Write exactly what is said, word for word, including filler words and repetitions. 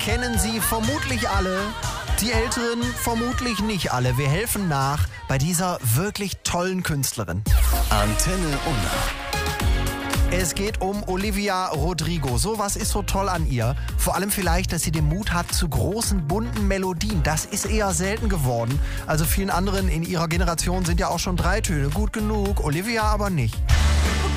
kennen sie vermutlich alle. Die Älteren vermutlich nicht alle. Wir helfen nach bei dieser wirklich tollen Künstlerin. Antenne Unna. Es geht um Olivia Rodrigo. So was ist so toll an ihr. Vor allem vielleicht, dass sie den Mut hat zu großen, bunten Melodien. Das ist eher selten geworden. Also vielen anderen in ihrer Generation sind ja auch schon drei Töne gut genug. Olivia aber nicht.